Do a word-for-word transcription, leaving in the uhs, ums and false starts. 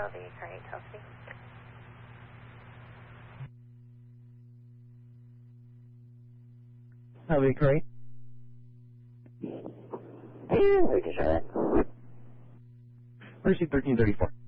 That'll be great, Chelsea. That'll be great. Yeah, we can try that. Receive thirteen thirty-four.